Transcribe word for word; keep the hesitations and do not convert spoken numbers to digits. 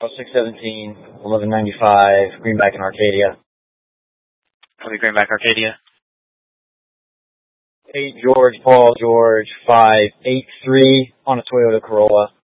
six seventeen, eleven ninety-five, Greenback and Arcadia. Copy, Greenback, Arcadia. eight George, Paul, George, five eight three on a Toyota Corolla.